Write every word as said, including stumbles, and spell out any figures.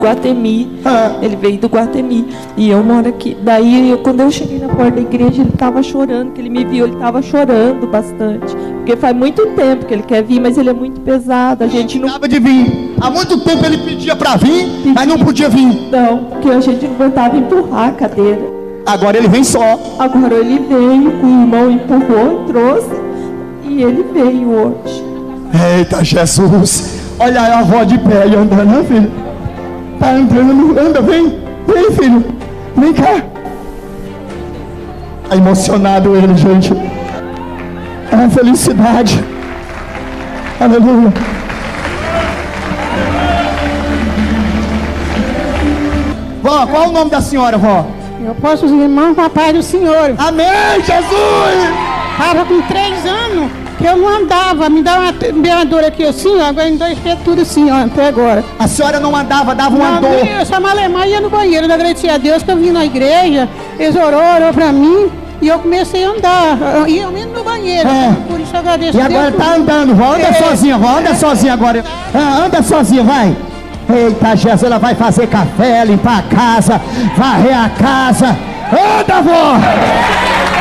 Guatemi, Ah. ele veio do Guatemi e eu moro aqui. Daí, eu, quando eu cheguei na porta da igreja, ele estava chorando, que ele me viu, ele estava chorando bastante, porque faz muito tempo que ele quer vir, mas ele é muito pesado, a gente não... Acaba de vir. Há muito tempo ele pedia para vir, Pedia. mas não podia vir. Não, porque a gente não aguentava empurrar a cadeira. Agora ele vem só. Agora ele veio, o irmão empurrou, trouxe, e ele veio hoje. Eita Jesus. Olha a avó de pé e andando, né, filho? Tá andando, anda, vem. Vem, filho. Vem cá. Tá emocionado ele, gente. É uma felicidade. Aleluia. Vó, qual o nome da senhora, vó? Eu posso os irmãos, papai do Senhor. Amém, Jesus! Estava com três anos que eu não andava, me dá uma, me dá uma dor aqui assim, ó, agora em dois pés tudo assim, ó, até agora. A senhora não andava, dava uma Não, dor. Eu só alemã ia no banheiro, eu agradeci a Deus que eu vim na igreja, eles orou, orou pra mim e eu comecei a andar, eu ia mesmo no banheiro, É. por isso eu agradeço E a agora Deus. tá andando, vó, anda É. sozinha, vó, anda sozinha agora. Ah, anda sozinha, vai. Eita, Jesus, ela vai fazer café, limpar a casa, varrer a casa. Anda, vó!